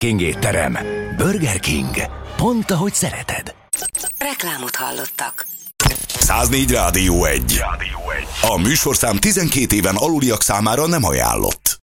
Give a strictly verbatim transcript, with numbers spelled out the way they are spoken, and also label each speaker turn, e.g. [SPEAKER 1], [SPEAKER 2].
[SPEAKER 1] King étterem. Burger King. Pont ahogy szereted.
[SPEAKER 2] Reklámot hallottak.
[SPEAKER 3] száznégy Rádió egy. A műsorszám tizenkét éven aluliak számára nem ajánlott.